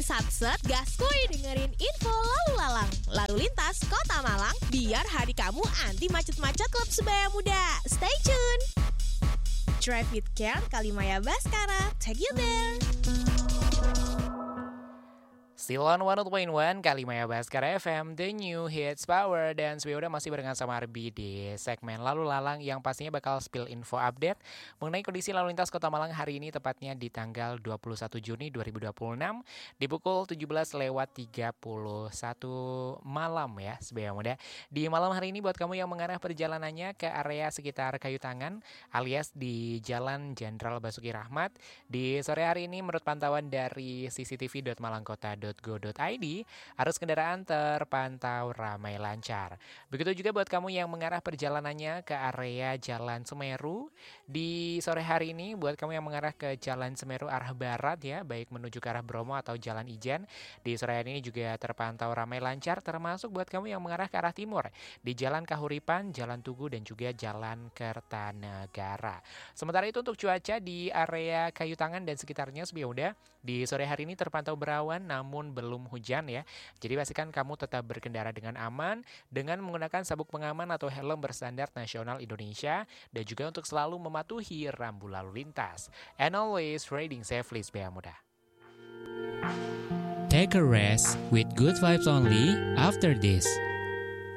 Satset gaskuy dengerin info lalu lalang. Lalu lintas Kota Malang, biar hari kamu anti macet-macet klub sebaya muda. Stay tune. Drive with Care Kalimaya Baskara, take you there. Still on 101.1 Kalimaya Baskara FM, The New Hits Power. Dan udah masih barengan sama Arbi di segmen Lalu Lalang yang pastinya bakal spill info update mengenai kondisi lalu lintas Kota Malang hari ini, tepatnya di tanggal 21 Juni 2026 di pukul 17:31 malam ya, sebaya muda. Di malam hari ini buat kamu yang mengarah perjalanannya ke area sekitar Kayu Tangan alias di Jalan Jenderal Basuki Rahmat, di sore hari ini menurut pantauan dari cctv.malangkota.go.id, arus kendaraan terpantau ramai lancar. Begitu juga buat kamu yang mengarah perjalanannya ke area Jalan Semeru di sore hari ini, buat kamu yang mengarah ke Jalan Semeru arah barat ya, baik menuju ke arah Bromo atau Jalan Ijen, di sore hari ini juga terpantau ramai lancar, termasuk buat kamu yang mengarah ke arah timur di Jalan Kahuripan, Jalan Tugu dan juga Jalan Kertanegara. Sementara itu untuk cuaca di area Kayu Tangan dan sekitarnya udah di sore hari ini terpantau berawan namun belum hujan ya. Jadi pastikan kamu tetap berkendara dengan aman dengan menggunakan sabuk pengaman atau helm berstandar nasional Indonesia dan juga untuk selalu mematuhi rambu lalu lintas. And always riding safely sebaya muda. Take a rest with good vibes only after this.